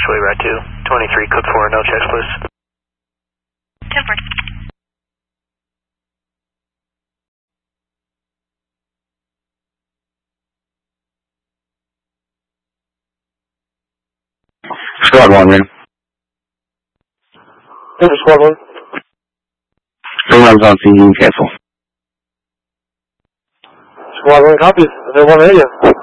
Expressway, Ride 2. 23, code 4, no checks, please. 10-4. Squad 1, man. Denver Squad 1. Programs on scene, cancel. Squad 1 copies. They want to hear you.